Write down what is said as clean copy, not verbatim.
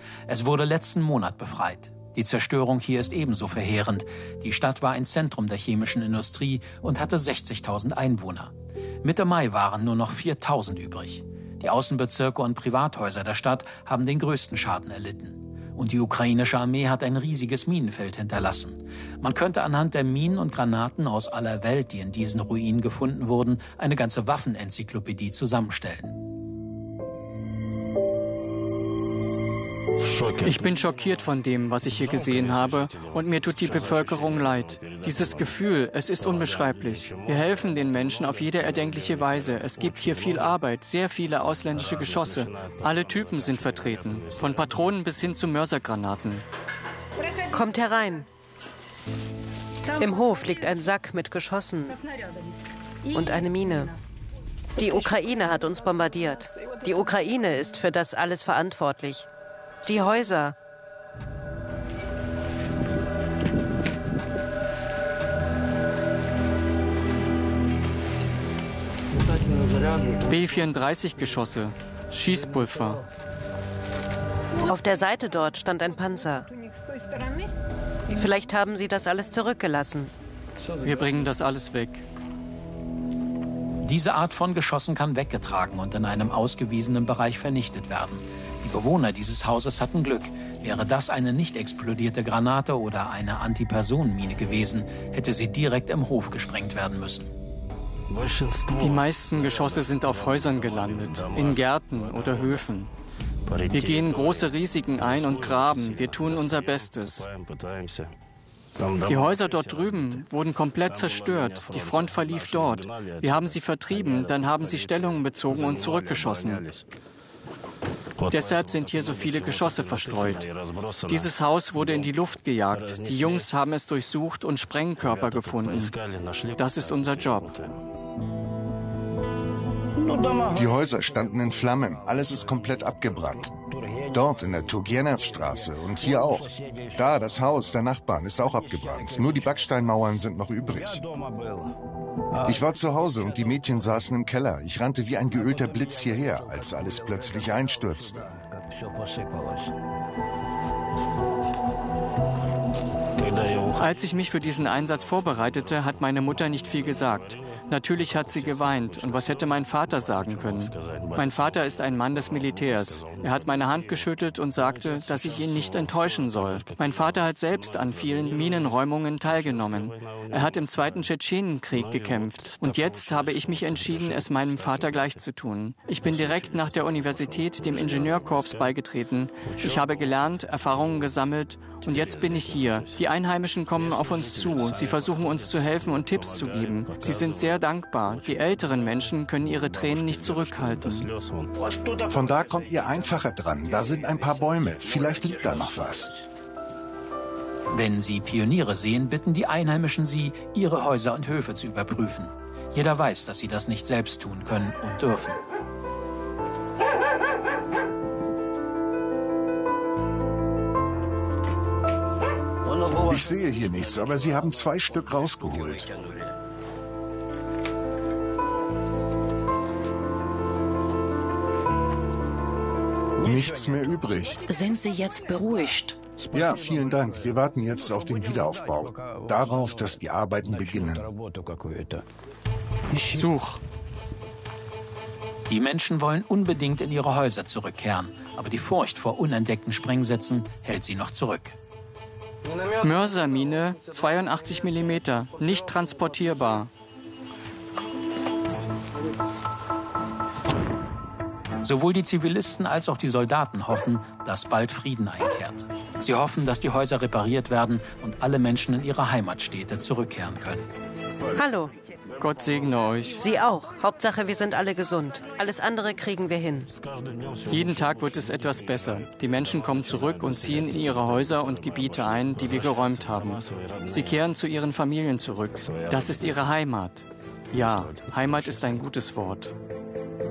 Es wurde letzten Monat befreit. Die Zerstörung hier ist ebenso verheerend. Die Stadt war ein Zentrum der chemischen Industrie und hatte 60.000 Einwohner. Mitte Mai waren nur noch 4.000 übrig. Die Außenbezirke und Privathäuser der Stadt haben den größten Schaden erlitten. Und die ukrainische Armee hat ein riesiges Minenfeld hinterlassen. Man könnte anhand der Minen und Granaten aus aller Welt, die in diesen Ruinen gefunden wurden, eine ganze Waffenenzyklopädie zusammenstellen. Ich bin schockiert von dem, was ich hier gesehen habe, und mir tut die Bevölkerung leid. Dieses Gefühl, es ist unbeschreiblich. Wir helfen den Menschen auf jede erdenkliche Weise. Es gibt hier viel Arbeit, sehr viele ausländische Geschosse. Alle Typen sind vertreten, von Patronen bis hin zu Mörsergranaten. Kommt herein. Im Hof liegt ein Sack mit Geschossen und eine Mine. Die Ukraine hat uns bombardiert. Die Ukraine ist für das alles verantwortlich. Die Häuser. B-34-Geschosse, Schießpulver. Auf der Seite dort stand ein Panzer. Vielleicht haben sie das alles zurückgelassen. Wir bringen das alles weg. Diese Art von Geschossen kann weggetragen und in einem ausgewiesenen Bereich vernichtet werden. Die Bewohner dieses Hauses hatten Glück. Wäre das eine nicht explodierte Granate oder eine Antipersonenmine gewesen, hätte sie direkt im Hof gesprengt werden müssen. Die meisten Geschosse sind auf Häusern gelandet, in Gärten oder Höfen. Wir gehen große Risiken ein und graben. Wir tun unser Bestes. Die Häuser dort drüben wurden komplett zerstört. Die Front verlief dort. Wir haben sie vertrieben, dann haben sie Stellungen bezogen und zurückgeschossen. Deshalb sind hier so viele Geschosse verstreut. Dieses Haus wurde in die Luft gejagt. Die Jungs haben es durchsucht und Sprengkörper gefunden. Das ist unser Job. Die Häuser standen in Flammen. Alles ist komplett abgebrannt. Dort in der Turgenew-Straße und hier auch. Da, das Haus der Nachbarn ist auch abgebrannt. Nur die Backsteinmauern sind noch übrig. Ich war zu Hause und die Mädchen saßen im Keller. Ich rannte wie ein geölter Blitz hierher, als alles plötzlich einstürzte. Als ich mich für diesen Einsatz vorbereitete, hat meine Mutter nicht viel gesagt. Natürlich hat sie geweint. Und was hätte mein Vater sagen können? Mein Vater ist ein Mann des Militärs. Er hat meine Hand geschüttelt und sagte, dass ich ihn nicht enttäuschen soll. Mein Vater hat selbst an vielen Minenräumungen teilgenommen. Er hat im Zweiten Tschetschenienkrieg gekämpft. Und jetzt habe ich mich entschieden, es meinem Vater gleich zu tun. Ich bin direkt nach der Universität dem Ingenieurkorps beigetreten. Ich habe gelernt, Erfahrungen gesammelt und jetzt bin ich hier. Die Einheimischen kommen auf uns zu. Sie versuchen uns zu helfen und Tipps zu geben. Sie sind sehr dankbar. Die älteren Menschen können ihre Tränen nicht zurückhalten. Von da kommt ihr einfacher dran. Da sind ein paar Bäume. Vielleicht liegt da noch was. Wenn Sie Pioniere sehen, bitten die Einheimischen Sie, ihre Häuser und Höfe zu überprüfen. Jeder weiß, dass sie das nicht selbst tun können und dürfen. Ich sehe hier nichts, aber sie haben 2 Stück rausgeholt. Nichts mehr übrig. Sind Sie jetzt beruhigt? Ja, vielen Dank. Wir warten jetzt auf den Wiederaufbau. Darauf, dass die Arbeiten beginnen. Such. Die Menschen wollen unbedingt in ihre Häuser zurückkehren, aber die Furcht vor unentdeckten Sprengsätzen hält sie noch zurück. Mörsermine, 82 mm, nicht transportierbar. Sowohl die Zivilisten als auch die Soldaten hoffen, dass bald Frieden einkehrt. Sie hoffen, dass die Häuser repariert werden und alle Menschen in ihre Heimatstädte zurückkehren können. Hallo. Gott segne euch. Sie auch. Hauptsache, wir sind alle gesund. Alles andere kriegen wir hin. Jeden Tag wird es etwas besser. Die Menschen kommen zurück und ziehen in ihre Häuser und Gebiete ein, die wir geräumt haben. Sie kehren zu ihren Familien zurück. Das ist ihre Heimat. Ja, Heimat ist ein gutes Wort.